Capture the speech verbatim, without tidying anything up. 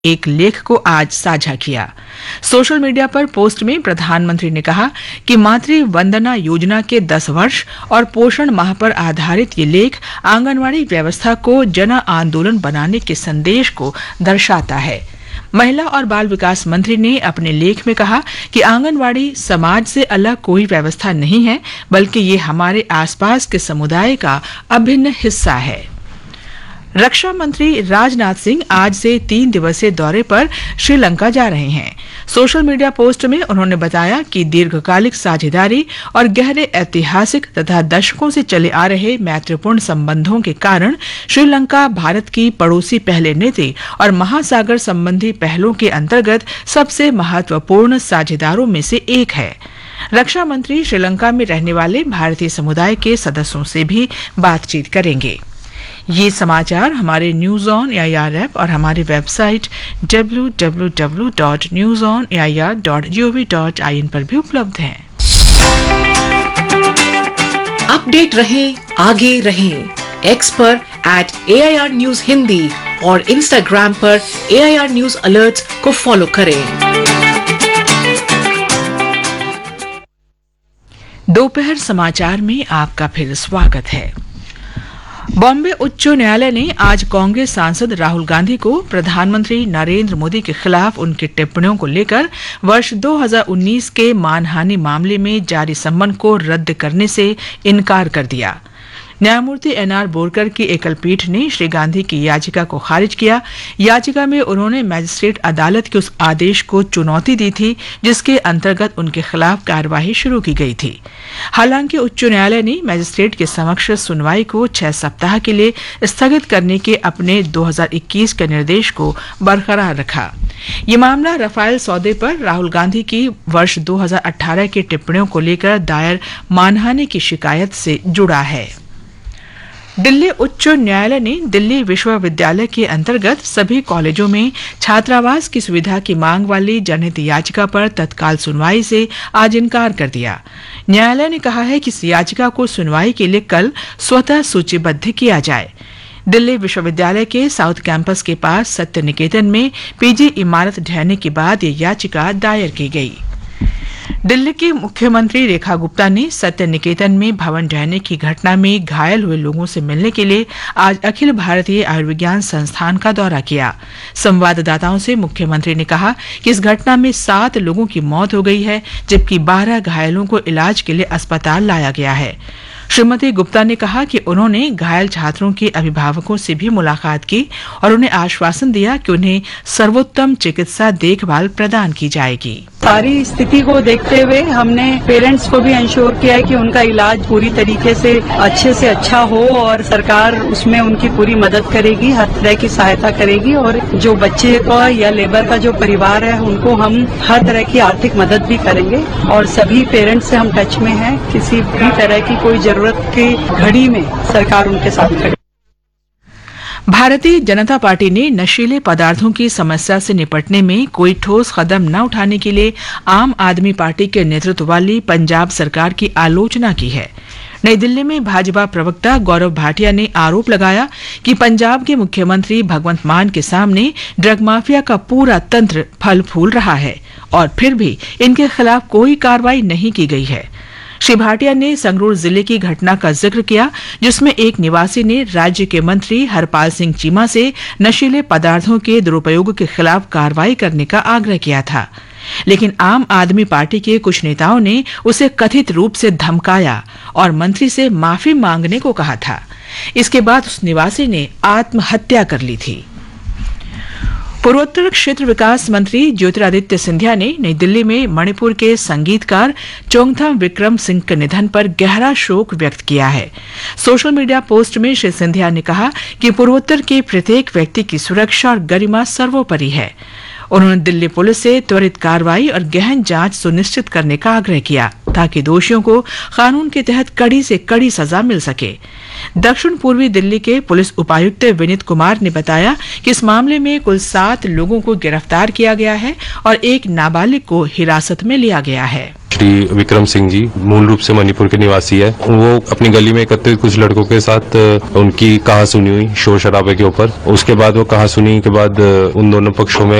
एक लेख को आज साझा किया। सोशल मीडिया पर पोस्ट में प्रधानमंत्री ने कहा कि मातृ वंदना योजना के दस वर्ष और पोषण माह पर आधारित ये लेख आंगनवाड़ी व्यवस्था को जन आंदोलन बनाने के संदेश को दर्शाता है। महिला और बाल विकास मंत्री ने अपने लेख में कहा कि आंगनवाड़ी समाज से अलग कोई व्यवस्था नहीं है, बल्कि ये हमारे आसपास के समुदाय का अभिन्न हिस्सा है। रक्षा मंत्री राजनाथ सिंह आज से तीन दिवसीय दौरे पर श्रीलंका जा रहे हैं। सोशल मीडिया पोस्ट में उन्होंने बताया कि दीर्घकालिक साझेदारी और गहरे ऐतिहासिक तथा दशकों से चले आ रहे मैत्रीपूर्ण संबंधों के कारण श्रीलंका भारत की पड़ोसी पहले नीति और महासागर संबंधी पहलों के अंतर्गत सबसे महत्वपूर्ण साझेदारों में से एक है। रक्षा मंत्री श्रीलंका में रहने वाले भारतीय समुदाय के सदस्यों से भी बातचीत करेंगे। ये समाचार हमारे न्यूज ऑन एआईआर ऐप और हमारी website W W W dot news on A I R dot G O V dot I N पर भी उपलब्ध हैं। अपडेट रहें, आगे रहें। एक्स पर eight A I R news Hindi और इंस्टाग्राम पर ए आई आर न्यूज अलर्ट्स को फॉलो करें। दोपहर समाचार में आपका फिर स्वागत है। बॉम्बे उच्च न्यायालय ने आज कांग्रेस सांसद राहुल गांधी को प्रधानमंत्री नरेंद्र मोदी के खिलाफ उनकी टिप्पणियों को लेकर वर्ष दो हज़ार उन्नीस के मानहानि मामले में जारी सम्मन को रद्द करने से इनकार कर दिया। न्यायमूर्ति एन आर बोरकर की एकल पीठ ने श्री गांधी की याचिका को खारिज किया। याचिका में उन्होंने मजिस्ट्रेट अदालत के उस आदेश को चुनौती दी थी जिसके अंतर्गत उनके खिलाफ कार्यवाही शुरू की गई थी। हालांकि उच्च न्यायालय ने मजिस्ट्रेट के समक्ष सुनवाई को छह सप्ताह के लिए स्थगित करने के अपने दो हज़ार इक्कीस के निर्देश को बरकरार रखा। ये मामला राफेल सौदे पर राहुल गांधी की वर्ष दो हज़ार अठारह की टिप्पणियों को लेकर दायर मानहानि की शिकायत से जुड़ा है। दिल्ली उच्च न्यायालय ने दिल्ली विश्वविद्यालय के अंतर्गत सभी कॉलेजों में छात्रावास की सुविधा की मांग वाली जनहित याचिका पर तत्काल सुनवाई से आज इनकार कर दिया। न्यायालय ने कहा है कि इस याचिका को सुनवाई के लिए कल स्वतः सूचीबद्ध किया जाए। दिल्ली विश्वविद्यालय के साउथ कैंपस के पास सत्य निकेतन में पीजी इमारत ढहने के बाद ये याचिका दायर की गई। दिल्ली की मुख्यमंत्री रेखा गुप्ता ने सत्य निकेतन में भवन ढहने की घटना में घायल हुए लोगों से मिलने के लिए आज अखिल भारतीय आयुर्विज्ञान संस्थान का दौरा किया। संवाददाताओं से मुख्यमंत्री ने कहा कि इस घटना में सात लोगों की मौत हो गई है, जबकि बारह घायलों को इलाज के लिए अस्पताल लाया गया है। श्रीमती गुप्ता ने कहा कि उन्होंने घायल छात्रों के अभिभावकों से भी मुलाकात की और उन्हें आश्वासन दिया कि उन्हें सर्वोत्तम चिकित्सा देखभाल प्रदान की जाएगी। सारी स्थिति को देखते हुए हमने पेरेंट्स को भी इंश्योर किया है कि उनका इलाज पूरी तरीके से अच्छे से अच्छा हो और सरकार उसमें उनकी पूरी मदद करेगी, हर तरह की सहायता करेगी और जो बच्चे का या लेबर का जो परिवार है उनको हम हर तरह की आर्थिक मदद भी करेंगे और सभी पेरेंट्स से हम टच में हैं। किसी भी तरह की कोई जरूरत की घड़ी में सरकार उनके साथ खड़ी। भारतीय जनता पार्टी ने नशीले पदार्थों की समस्या से निपटने में कोई ठोस कदम न उठाने के लिए आम आदमी पार्टी के नेतृत्व वाली पंजाब सरकार की आलोचना की है। नई दिल्ली में भाजपा प्रवक्ता गौरव भाटिया ने आरोप लगाया कि पंजाब के मुख्यमंत्री भगवंत मान के सामने ड्रग माफिया का पूरा तंत्र फल फूल रहा है और फिर भी इनके खिलाफ कोई कार्रवाई नहीं की गई है। श्री भाटिया ने संगरूर जिले की घटना का जिक्र किया, जिसमें एक निवासी ने राज्य के मंत्री हरपाल सिंह चीमा से नशीले पदार्थों के दुरुपयोग के खिलाफ कार्रवाई करने का आग्रह किया था, लेकिन आम आदमी पार्टी के कुछ नेताओं ने उसे कथित रूप से धमकाया और मंत्री से माफी मांगने को कहा था। इसके बाद उस निवासी ने आत्महत्या कर ली थी। पूर्वोत्तर क्षेत्र विकास मंत्री ज्योतिरादित्य सिंधिया ने नई दिल्ली में मणिपुर के संगीतकार चोंगथम विक्रम सिंह के निधन पर गहरा शोक व्यक्त किया है। सोशल मीडिया पोस्ट में श्री सिंधिया ने कहा कि पूर्वोत्तर के प्रत्येक व्यक्ति की सुरक्षा और गरिमा सर्वोपरि है। उन्होंने दिल्ली पुलिस से त्वरित कार्रवाई और गहन जांच सुनिश्चित करने का आग्रह किया ताकि दोषियों को कानून के तहत कड़ी से कड़ी सजा मिल सके। दक्षिण पूर्वी दिल्ली के पुलिस उपायुक्त विनीत कुमार ने बताया कि इस मामले में कुल सात लोगों को गिरफ्तार किया गया है और एक नाबालिग को हिरासत में लिया गया है। श्री विक्रम सिंह जी, मूल रूप से मणिपुर के निवासी है। वो अपनी गली में एकत्रित कुछ लड़कों के साथ उनकी कहा सुनी हुई शोर शराबे के ऊपर। उसके बाद वो कहा सुनी के बाद उन दोनों पक्षों में